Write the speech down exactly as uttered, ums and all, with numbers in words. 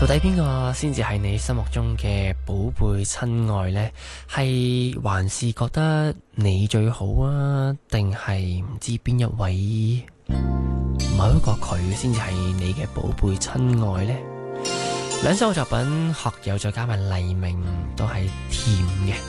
到底邊個先至係你心目中嘅寶貝親愛呢？係還是覺得你最好啊？定係唔知邊一位某一個佢先至係你嘅寶貝親愛呢？兩首作品學友再加埋黎明都係甜嘅。